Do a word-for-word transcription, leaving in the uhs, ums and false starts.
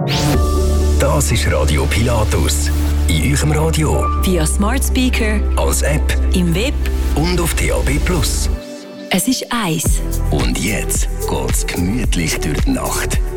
Das ist Radio Pilatus. In eurem Radio, via Smart Speaker, als App, im Web und auf D A B Plus. Es ist eins. Und jetzt geht's gemütlich durch die Nacht.